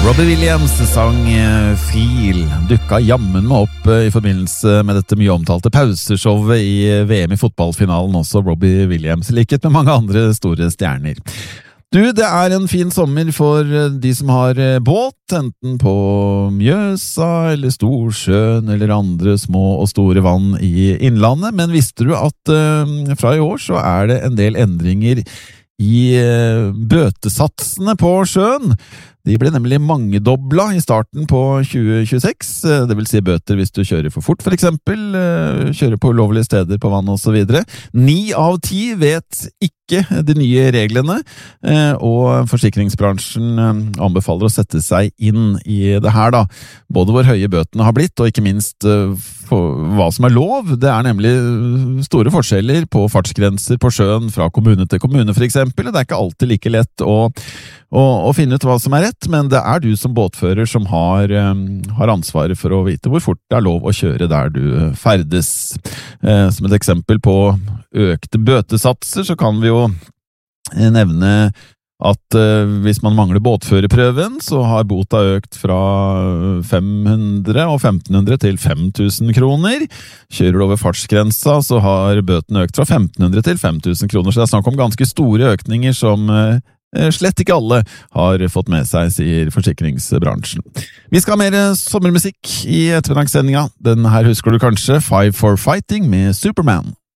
Robbie Williams sang Feel dukka jammen med opp i forbindelse med dette mye omtalte pauseshowet i VM i fotballfinalen, også Robbie Williams, likhet med mange andre store stjerner. Du, det er en fin sommer for de som har båt, enten på Mjøsa eller Storsjøen eller andre små og store vann i innlandet, men visste du at fra i år så er det en del endringer i bøtesatsene på sjøen? De ble nemlig mangedobla i starten på 2026, det vil si bøter hvis du kjører for fort for eksempel, kjører på ulovlige steder på vann og så videre. 9 av 10 vet ikke de nye reglene, og forsikringsbransjen anbefaler å sette seg inn i det her da. Både hvor høye bøtene har blitt, og ikke minst hva som er lov. Det er nemlig store forskjeller på fartsgrenser på sjøen fra kommune til kommune for eksempel, og det er ikke alltid like lett å finne ut hva som er rett, men det er du som båtfører som har ansvaret for å vite hvor fort det er lov å kjøre der du ferdes. Som et eksempel på økte bøtesatser så kan vi jo nevne at hvis man mangler båtførerprøven, så har bota økt fra 500 og 1500 til 5000 kroner. Kjører du over fartsgrensa, så har bøten økt fra 1500 til 5000 kroner, så det er snakk om ganske store økninger som slett ikke alle har fått med seg, sier forsikringsbransjen. Vi skal ha mer sommermusikk i ettermiddagssendinga. Den her husker du kanskje, Five for Fighting med Superman.